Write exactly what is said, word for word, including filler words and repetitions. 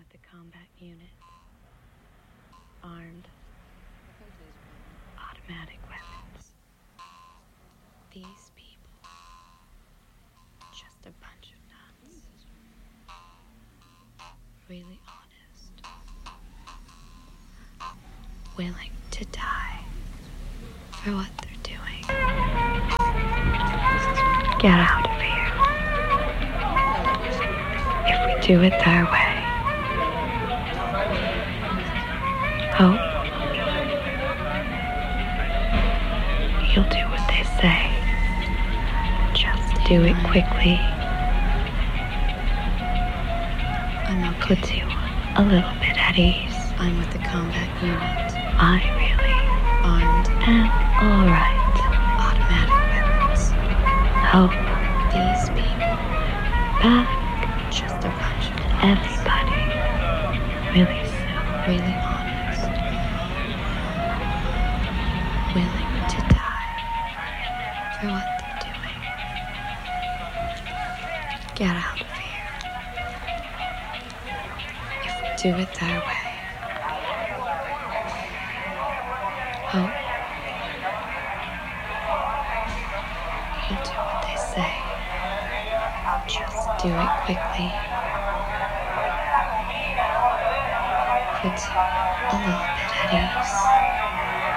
with the combat unit. Armed. Automatic weapons. These people. Just a bunch of nuts. Really honest. Willing to die for what they're doing. Get out of here. If we do it their way. Hope. You'll do what they say. Just do it quickly. I'm okay. Puts you a little bit at ease. I'm with the combat unit. I really armed and all right. Automatic weapons. Hope. These people. Back. Just a bunch of everybody. Really soon. Really honest. Willing to die for what they're doing. Get out of here. If we do it their way. Hope. You do what they say. Just do it quickly. Puts you a little bit at ease.